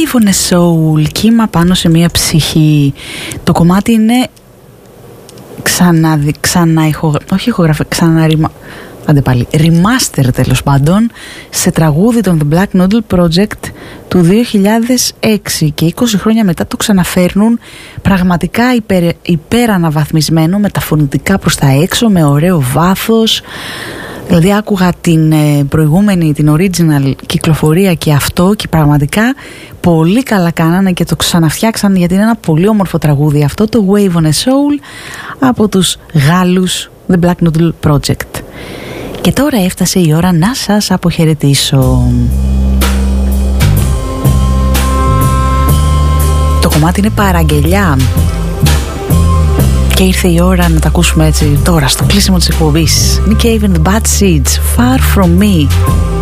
Wave on a Soul, κύμα πάνω σε μια ψυχή. Το κομμάτι είναι remaster τέλος πάντων σε τραγούδι των The Black Noodle Project του 2006 και 20 χρόνια μετά το ξαναφέρνουν πραγματικά υπεραναβαθμισμένο με τα φωνητικά προς τα έξω, με ωραίο βάθος. Δηλαδή άκουγα την προηγούμενη, την original κυκλοφορία και αυτό και πραγματικά πολύ καλά κάνανε και το ξαναφτιάξαν γιατί είναι ένα πολύ όμορφο τραγούδι αυτό, το Wave on a Soul από τους Γάλλους The Black Noodle Project. Και τώρα έφτασε η ώρα να σας αποχαιρετήσω. Το κομμάτι είναι παραγγελιά και ήρθε η ώρα να τα ακούσουμε έτσι τώρα στο κλείσιμο της εκπομπής. Nick Cave and the Bad Seeds, Far From Me.